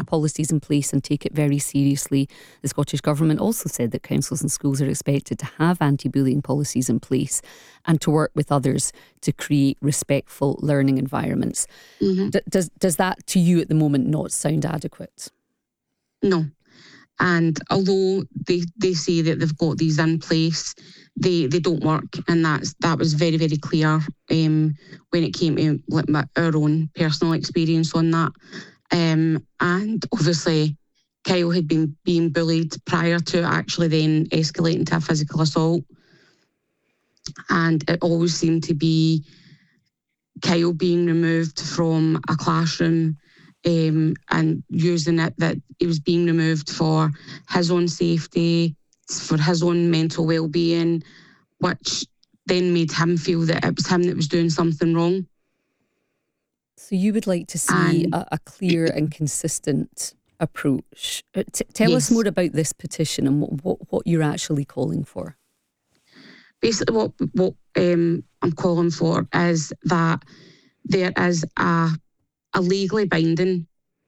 have policies in place and take it very seriously. The Scottish Government also said that councils and schools are expected to have anti-bullying policies in place and to work with others to create respectful learning environments. Does that to you at the moment not sound adequate? No. And although they say that they've got these in place, they don't work, and that was very, very clear when it came to our own personal experience on that. And obviously, Kyle had been being bullied prior to actually then escalating to a physical assault, and it always seemed to be Kyle being removed from a classroom. And using it that he was being removed for his own safety, for his own mental well-being, which then made him feel that it was him that was doing something wrong. So you would like to see a clear and consistent approach. Tell us more about this petition and what you're actually calling for. Basically, what I'm calling for is that there is a legally binding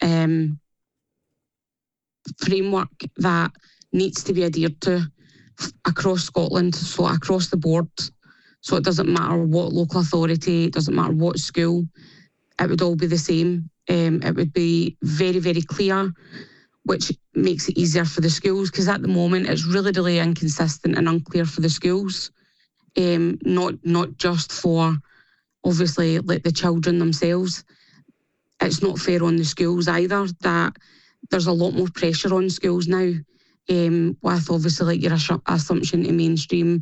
framework that needs to be adhered to across Scotland, so across the board. So it doesn't matter what local authority, it doesn't matter what school, it would all be the same. It would be very, very clear, which makes it easier for the schools, because at the moment it's really, really inconsistent and unclear for the schools, not just for obviously like the children themselves. It's not fair on the schools either, that there's a lot more pressure on schools now, with obviously like your assumption to mainstream,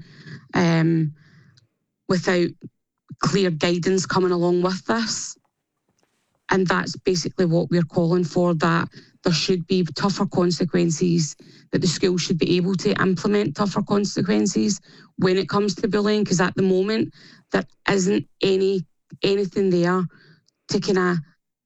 without clear guidance coming along with this. And that's basically what we're calling for, that there should be tougher consequences, that the school should be able to implement tougher consequences when it comes to bullying, because at the moment there isn't anything there to kind of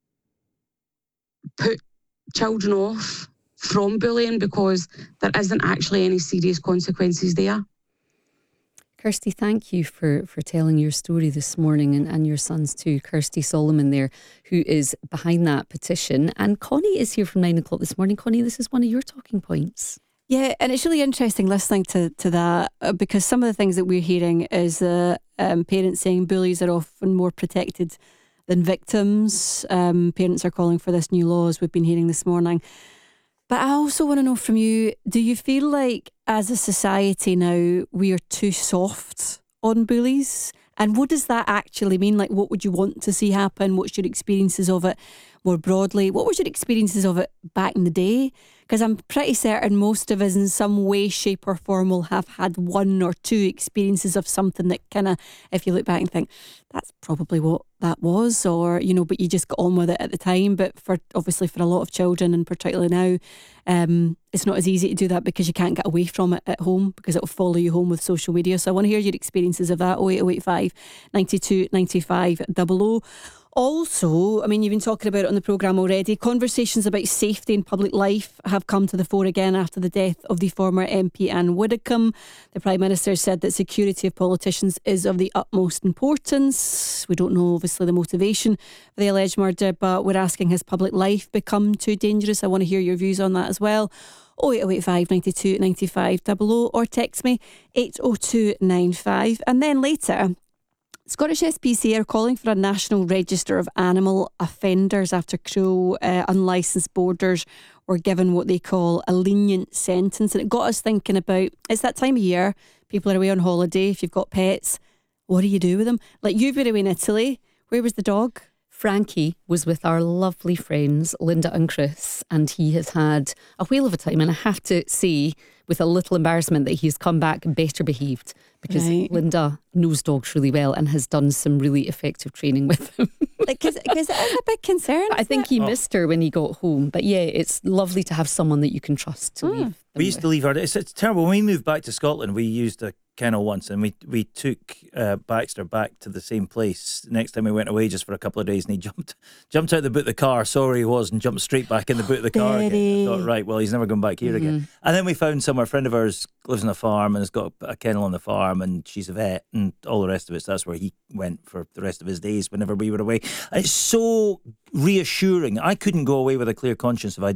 put children off from bullying, because there isn't actually any serious consequences there. Kirsty, thank you for telling your story this morning, and your sons too. Kirsty Solomon there, who is behind that petition. And Connie is here from 9 o'clock this morning. Connie, this is one of your talking points. Yeah, and it's really interesting listening to that, because some of the things that we're hearing is parents saying bullies are often more protected than victims. Parents are calling for this new law, as we've been hearing this morning. But I also want to know from you, do you feel like as a society now we are too soft on bullies? And what does that actually mean? Like, what would you want to see happen? What's your experiences of it more broadly? What was your experiences of it back in the day? Because I'm pretty certain most of us in some way, shape or form will have had one or two experiences of something that kind of, if you look back and think, that's probably what that was, or, you know, but you just got on with it at the time. But for obviously for a lot of children, and particularly now, it's not as easy to do that because you can't get away from it at home, because it will follow you home with social media. So I want to hear your experiences of that. 08085 92 95 00. Also, I mean, you've been talking about it on the programme already. Conversations about safety in public life have come to the fore again after the death of the former MP Anne Widdecombe. The Prime Minister said that security of politicians is of the utmost importance. We don't know, obviously, the motivation for the alleged murder, but we're asking, has public life become too dangerous? I want to hear your views on that as well. 08085 92 95 00, or text me 80295. And then later, Scottish SPCA are calling for a national register of animal offenders after cruel, unlicensed boarders were given what they call a lenient sentence. And it got us thinking about, it's that time of year, people are away on holiday. If you've got pets, what do you do with them? Like, you've been away in Italy. Where was the dog? Frankie was with our lovely friends Linda and Chris, and he has had a whale of a time. And I have to say, with a little embarrassment, that he's come back better behaved, because Linda knows dogs really well and has done some really effective training with them. Because it is a big concern. I think he missed her when he got home. But yeah, it's lovely to have someone that you can trust to leave. We used to leave her. It's terrible. When we moved back to Scotland, we used a kennel once, and we took Baxter back to the same place. Next time we went away just for a couple of days, and he jumped out the boot of the car, saw where he was, and jumped straight back in the boot of the car again. I thought, right, well, he's never going back here again. And then we found a friend of ours lives on a farm and has got a kennel on the farm, and she's a vet and all the rest of it. So that's where he went for the rest of his days whenever we were away. It's so reassuring. I couldn't go away with a clear conscience if I